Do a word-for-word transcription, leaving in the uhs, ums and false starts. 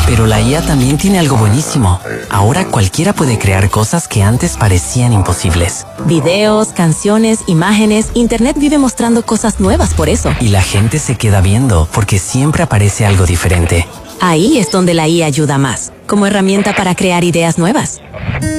Pero la I A también tiene algo buenísimo. Ahora cualquiera puede crear cosas que antes parecían imposibles. Videos, canciones, imágenes, Internet vive mostrando cosas nuevas por eso. Y la gente se queda viendo porque siempre aparece algo diferente. Ahí es donde la I A ayuda más, como herramienta para crear ideas nuevas.